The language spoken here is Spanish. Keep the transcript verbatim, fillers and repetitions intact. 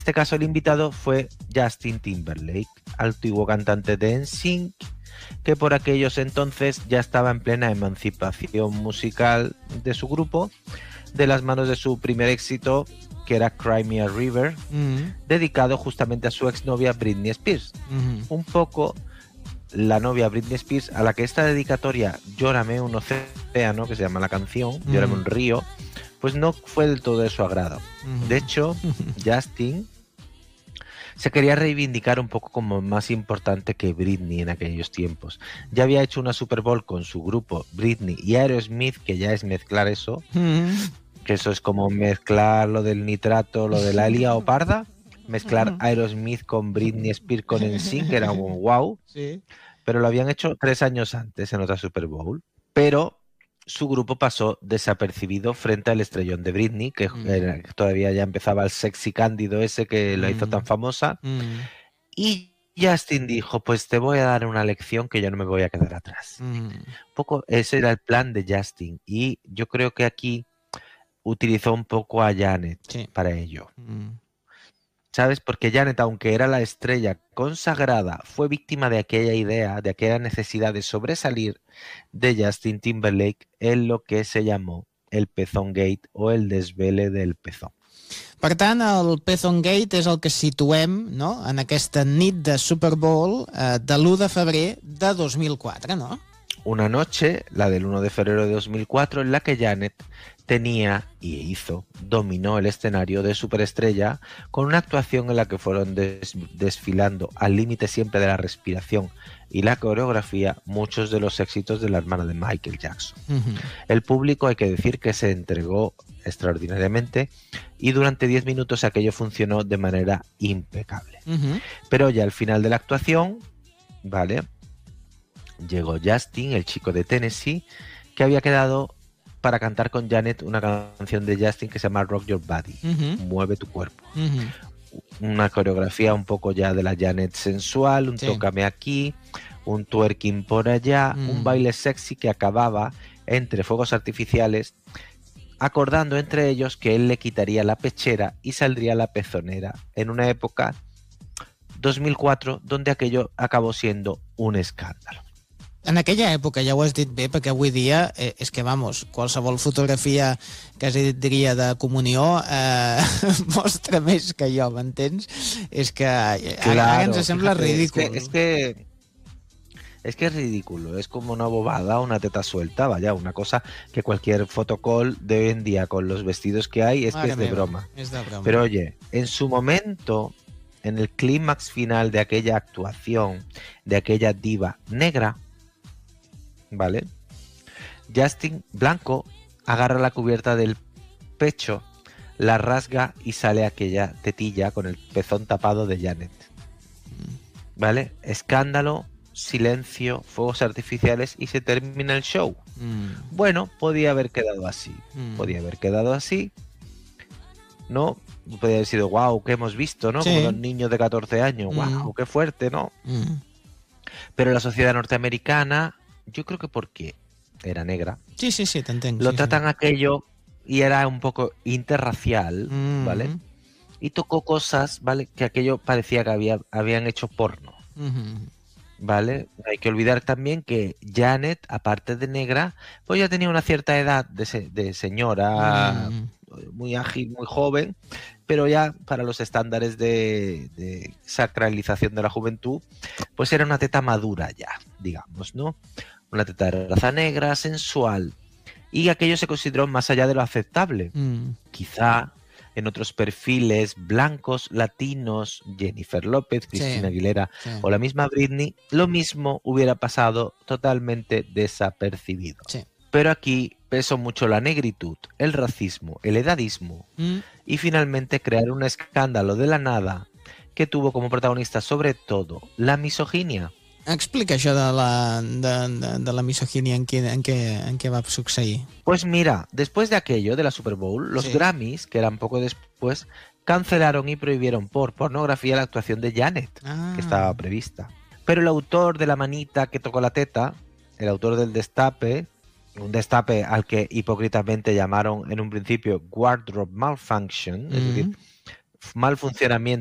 este caso el invitado fue Justin Timberlake, antiguo cantante de N Sync, que por aquellos entonces ya estaba en plena emancipación musical de su grupo, de las manos de su primer éxito, que era Cry Me a River, mm. dedicado justamente a su exnovia Britney Spears. Mm. Un poco la novia Britney Spears, a la que esta dedicatoria Llórame un océano, que se llama la canción, mm. Llórame un río, pues no fue del todo de su agrado. Mm. De hecho, Justin se quería reivindicar un poco como más importante que Britney en aquellos tiempos. Ya había hecho una Super Bowl con su grupo Britney y Aerosmith, que ya es mezclar eso, mm. que eso es como mezclar lo del nitrato, lo de la Elia o Parda, mezclar Aerosmith con Britney Spears con N Sync, que era un wow, sí. Pero lo habían hecho tres años antes en otra Super Bowl, pero su grupo pasó desapercibido frente al estrellón de Britney, que mm. era, todavía ya empezaba el sexy cándido ese que mm. la hizo tan famosa, mm. y Justin dijo, pues te voy a dar una lección que yo no me voy a quedar atrás. Mm. Un poco ese era el plan de Justin, y yo creo que aquí utilizó un poco a Janet sí. para ello. Mm. ¿Sabes? Porque Janet, aunque era la estrella consagrada, fue víctima de aquella idea, de aquella necesidad de sobresalir de Justin Timberlake en lo que se llamó el Pezón Gate o el desvele del pezón. Per tant, el Pezón Gate és el que situem, no?, en aquesta nit de Super Bowl eh, de l'u de febrer de dos mil quatre, ¿no? Una noche, la del uno de febrero de dos mil cuatro, en la que Janet tenía y hizo, dominó el escenario de superestrella con una actuación en la que fueron des, desfilando al límite siempre de la respiración y la coreografía muchos de los éxitos de la hermana de Michael Jackson. Uh-huh. El público, hay que decir, que se entregó extraordinariamente y durante diez minutos aquello funcionó de manera impecable. Uh-huh. Pero ya al final de la actuación, ¿vale?, llegó Justin, el chico de Tennessee, que había quedado para cantar con Janet una canción de Justin que se llama Rock Your Body, uh-huh. Mueve tu cuerpo. Uh-huh. Una coreografía un poco ya de la Janet sensual, un sí. tócame aquí, un twerking por allá, uh-huh. un baile sexy que acababa entre fuegos artificiales, acordando entre ellos que él le quitaría la pechera y saldría la pezonera, en una época, dos mil cuatro, donde aquello acabó siendo un escándalo. En aquella època, ja ho has dit bé, perquè avui dia eh, és que, vamos, qualsevol fotografia que es diria de comunió eh, mostra més que jo, m'entens? És que eh, claro, ara ens sembla fíjate, ridícul. Es que, es que es que es ridículo, es como una bobada, una teta suelta, vaya, una cosa que cualquier fotocall de hoy en día con los vestidos que hay es Madre que es de, meva, broma. es de broma. Pero oye, en su momento, en el clímax final de aquella actuación, de aquella diva negra, ¿vale?, Justin Blanco agarra la cubierta del pecho, la rasga y sale aquella tetilla con el pezón tapado de Janet. ¿Vale? Escándalo, silencio, fuegos artificiales y se termina el show. Mm. Bueno, podía haber quedado así. Mm. Podía haber quedado así. ¿No? Podría haber sido, wow, ¿qué hemos visto? ¿No? Sí. Como los niños de catorce años. Mm. Wow, qué fuerte, ¿no? Mm. Pero la sociedad norteamericana, yo creo que porque era negra, sí, sí, sí, te entiendo, lo sí, tratan sí. aquello y era un poco interracial, mm-hmm. ¿vale? Y tocó cosas, ¿vale?, que aquello parecía que había, habían hecho porno, mm-hmm. ¿vale? Hay que olvidar también que Janet, aparte de negra, pues ya tenía una cierta edad de, se, de señora, mm. muy ágil, muy joven, pero ya para los estándares de, de sacralización de la juventud, pues era una teta madura ya, digamos, ¿no? Una teta de raza negra, sensual, y aquello se consideró más allá de lo aceptable. Mm. Quizá en otros perfiles blancos, latinos, Jennifer López, Cristina sí, Aguilera sí. o la misma Britney, lo mismo hubiera pasado totalmente desapercibido. Sí. Pero aquí pesó mucho la negritud, el racismo, el edadismo mm. y finalmente crear un escándalo de la nada que tuvo como protagonista sobre todo la misoginia. Explica això de la, de, de, de la misoginia, en què, en, què, en què va succeir. Pues mira, después de aquello de la Super Bowl, los sí. Grammys, que eran poco después, cancelaron y prohibieron por pornografía la actuación de Janet, ah. que estaba prevista. Pero el autor de la manita que tocó la teta, el autor del destape, un destape al que hipócritamente llamaron en un principio wardrobe malfunction, mm-hmm. es decir, mal funcionamiento